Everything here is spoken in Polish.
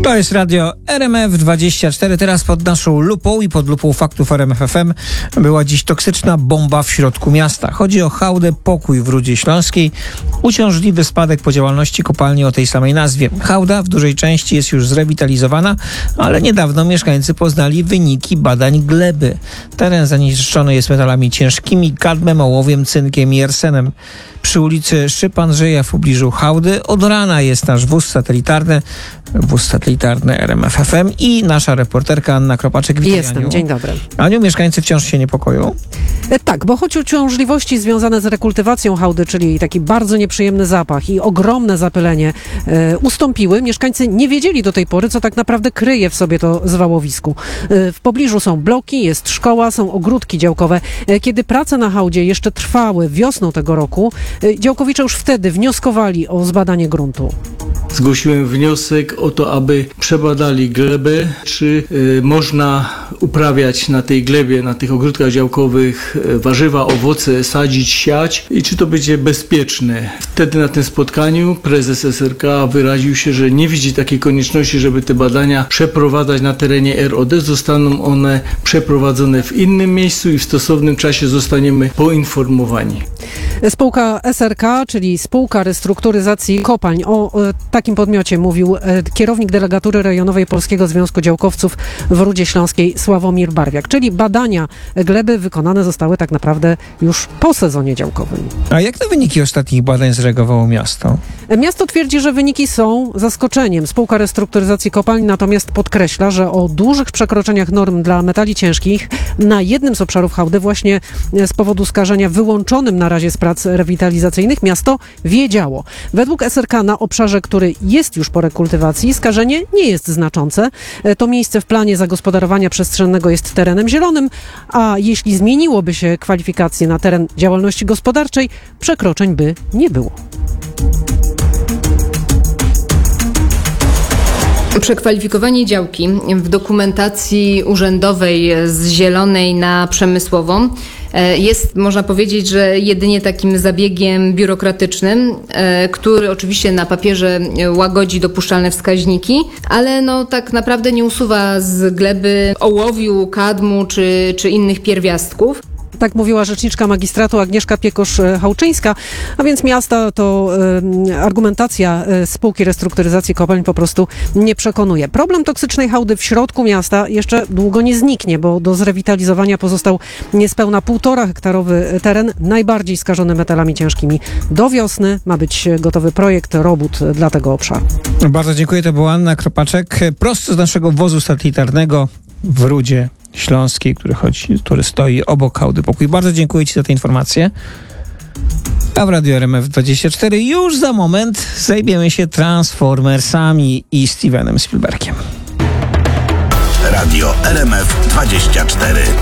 To jest radio RMF24. Teraz pod naszą lupą i pod lupą faktów RMF FM była dziś toksyczna bomba w środku miasta. Chodzi o hałdę Pokój w Rudzie Śląskiej. Uciążliwy spadek po działalności kopalni o tej samej nazwie. Hałda w dużej części jest już zrewitalizowana, ale niedawno mieszkańcy poznali wyniki badań gleby. Teren zanieczyszczony jest metalami ciężkimi, kadmem, ołowiem, cynkiem i arsenem. Przy ulicy Szyp-Andrzeja w pobliżu hałdy od rana jest nasz wóz satelitarny RMF FM i nasza reporterka Anna Kropaczek. Witaj, Jestem, Aniu. dzień dobry. Aniu, mieszkańcy wciąż się niepokoją? Tak, bo choć uciążliwości związane z rekultywacją hałdy, czyli taki bardzo nieprzyjemny zapach i ogromne zapylenie ustąpiły, mieszkańcy nie wiedzieli do tej pory, co tak naprawdę kryje w sobie to zwałowisku. W pobliżu są bloki, jest szkoła, są ogródki działkowe. Kiedy prace na hałdzie jeszcze trwały wiosną tego roku, działkowicze już wtedy wnioskowali o zbadanie gruntu. Zgłosiłem wniosek o to, aby przebadali glebę, czy można uprawiać na tej glebie, na tych ogródkach działkowych warzywa, owoce, sadzić, siać i czy to będzie bezpieczne. Wtedy na tym spotkaniu prezes SRK wyraził się, że nie widzi takiej konieczności, żeby te badania przeprowadzać na terenie ROD. Zostaną one przeprowadzone w innym miejscu i w stosownym czasie zostaniemy poinformowani. Spółka SRK, czyli Spółka Restrukturyzacji Kopalń, o takim podmiocie mówił kierownik delegatury rejonowej Polskiego Związku Działkowców w Rudzie Śląskiej Sławomir Barwiak. Czyli badania gleby wykonane zostały tak naprawdę już po sezonie działkowym. A jak na wyniki ostatnich badań zareagowało miasto? Miasto twierdzi, że wyniki są zaskoczeniem. Spółka Restrukturyzacji Kopalń natomiast podkreśla, że o dużych przekroczeniach norm dla metali ciężkich na jednym z obszarów hałdy właśnie z powodu skażenia wyłączonym na razie z prac rewitalizacyjnych miasto wiedziało. Według SRK na obszarze, który jest już po rekultywacji, skażenie nie jest znaczące. To miejsce w planie zagospodarowania przestrzennego jest terenem zielonym, a jeśli zmieniłoby się kwalifikacje na teren działalności gospodarczej, przekroczeń by nie było. Przekwalifikowanie działki w dokumentacji urzędowej z zielonej na przemysłową jest, można powiedzieć, że jedynie takim zabiegiem biurokratycznym, który oczywiście na papierze łagodzi dopuszczalne wskaźniki, ale tak naprawdę nie usuwa z gleby ołowiu, kadmu czy innych pierwiastków. Tak mówiła rzeczniczka magistratu Agnieszka Piekosz-Hałczyńska, a więc miasta to argumentacja Spółki Restrukturyzacji Kopalń po prostu nie przekonuje. Problem toksycznej hałdy w środku miasta jeszcze długo nie zniknie, bo do zrewitalizowania pozostał niespełna 1,5-hektarowy teren, najbardziej skażony metalami ciężkimi. Do wiosny ma być gotowy projekt robót dla tego obszaru. Bardzo dziękuję, to była Anna Kropaczek, prosto z naszego wozu satelitarnego w Rudzie Śląskiej, który stoi obok hałdy Pokój. Bardzo dziękuję Ci za tę informację. A w Radio RMF24 już za moment zajmiemy się Transformersami i Stevenem Spielbergiem. Radio RMF24.